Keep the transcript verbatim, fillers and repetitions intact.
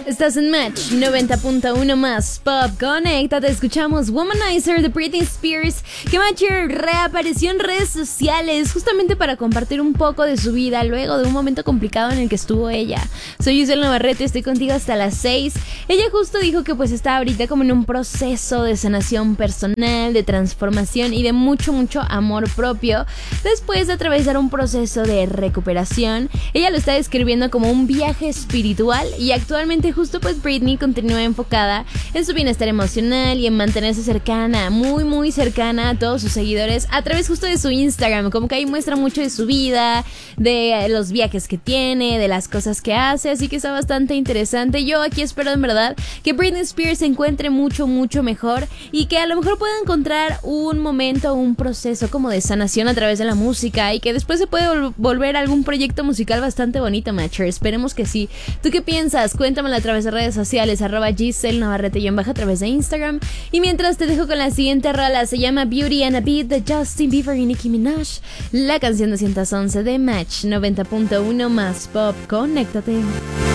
Estás en Match noventa punto uno más Pop. Conéctate, escuchamos Womanizer de Britney Spears, que Matcher reapareció en redes sociales justamente para compartir un poco de su vida luego de un momento complicado en el que estuvo ella. Soy Giselle Navarrete, estoy contigo hasta las seis. Ella justo dijo que pues está ahorita como en un proceso de sanación personal, de transformación y de mucho mucho amor propio después de atravesar un proceso de recuperación. Ella lo está describiendo como un viaje espiritual y actualmente justo pues Britney continúa enfocada en su bienestar emocional y en mantenerse cercana, muy muy cercana a todos sus seguidores a través justo de su Instagram, como que ahí muestra mucho de su vida, de los viajes que tiene, de las cosas que hace, así que está bastante interesante. Yo aquí espero en verdad que Britney Spears se encuentre mucho mucho mejor y que a lo mejor pueda encontrar un momento, un proceso como de sanación a través de la música y que después se puede vol- volver algún proyecto musical bastante bonito, Matcher. Esperemos que sí. ¿Tú qué piensas? Cuéntamelo a través de redes sociales, arroba Giselle Navarrete y en baja a través de Instagram. Y mientras te dejo con la siguiente rola, se llama Beauty and a Beat de Justin Bieber y Nicki Minaj, la canción doscientos once de Match noventa punto uno más Pop. Conéctate.